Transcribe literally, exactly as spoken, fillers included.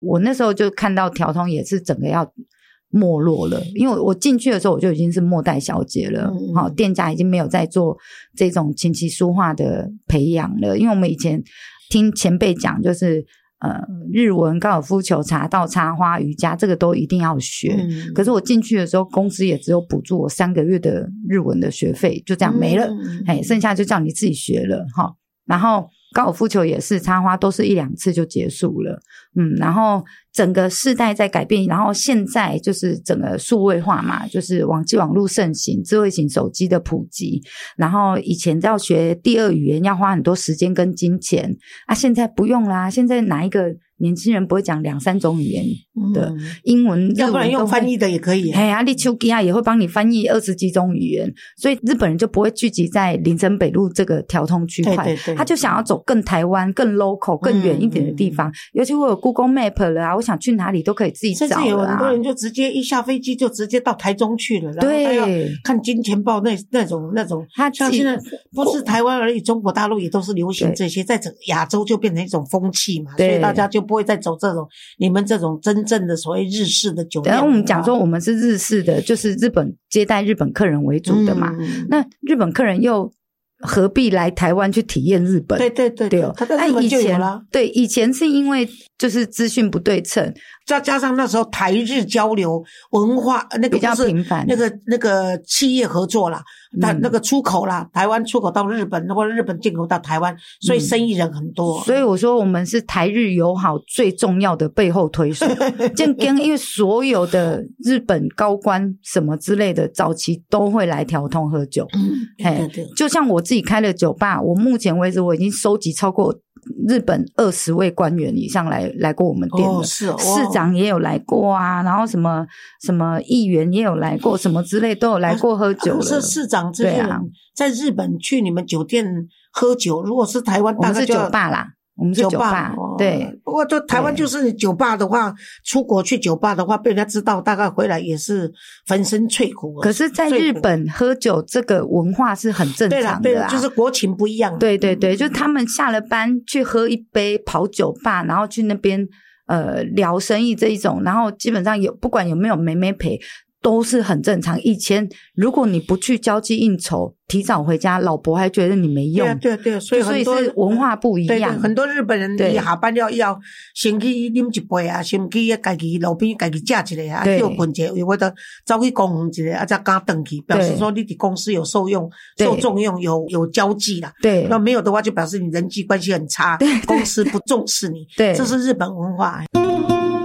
我那时候就看到条通也是整个要没落了，因为我进去的时候我就已经是末代小姐了，嗯好、哦，店家已经没有在做这种琴棋书画的培养了，因为我们以前听前辈讲就是呃，日文、高尔夫球、茶道、插花、瑜伽，这个都一定要学。嗯、可是我进去的时候，公司也只有补助我三个月的日文的学费，就这样没了。嗯、哎，剩下就叫你自己学了哈。然后高尔夫球也是，插花都是一两次就结束了。嗯，然后整个世代在改变，然后现在就是整个数位化嘛，就是网际网络盛行，智慧型手机的普及，然后以前要学第二语言要花很多时间跟金钱啊，现在不用啦，现在哪一个年轻人不会讲两三种语言的、嗯、英文、日文， 要不然用翻译的也可以。 哎呀，你手机啊也会帮你翻译二十几种语言，所以日本人就不会聚集在林森北路这个条通区块，对对对，他就想要走更台湾、更 local、更远一点的地方。嗯、尤其我有 Google Map 了啊，我想去哪里都可以自己找了、啊。 甚至有很多人就直接一下飞机就直接到台中去了，然后他要看金钱豹那那种那种。他像现在不是台湾而已，中国大陆也都是流行这些，在整个亚洲就变成一种风气嘛，所以大家就不会再走这种你们这种真正的所谓日式的酒店。 然后我们讲说我们是日式的，就是日本接待日本客人为主的嘛。嗯、那日本客人又何必来台湾去体验日本？ 对对对对，他在日本就有了。 对，以前是因为就是资讯不对称， 再加上那时候台日交流文化那个比较频繁， 那个那个企业合作啦，他、嗯、那个出口啦，台湾出口到日本，或者日本进口到台湾，所以生意人很多。 嗯、所以我说我们是台日友好最重要的背后推手。这样，因为所有的日本高官什么之类的，早期都会来条通喝酒。嗯，对对，就像我自己开的酒吧，我目前为止我已经收集超过日本二十位官员以上来来过我们店了， 哦是哦， 市长也有来过啊，然后什么什么议员也有来过，什么之类都有来过喝酒了。 可是市长这些人在日本去你们酒店喝酒，如果是台湾大概就我们是酒吧啦。我们是酒吧， 哦、 对。 不过，就台湾就是酒吧的话，出国去酒吧的话，被人家知道，大概回来也是粉身碎骨。 可是，在日本喝酒这个文化是很正常的、啊。对啦， 对啦，就是国情不一样。 对对对，就是他们下了班去喝一杯，跑酒吧，然后去那边呃聊生意这一种，然后基本上有不管有没有妹妹陪。都是很正常。以前如果你不去交际应酬，提早回家，老婆还觉得你没用。 对啊，对啊，对啊，所以很多所以是文化不一样。 对对，很多日本人你下班要要先去啉一杯啊，先去家己路边家己食一个啊，休困一下，有我得走去公园一下，啊再赶回去，表示说你的公司有受用、受重用，有有交际啦。 对， 那没有的话，就表示你人际关系很差，公司不重视你。 对， 这是日本文化。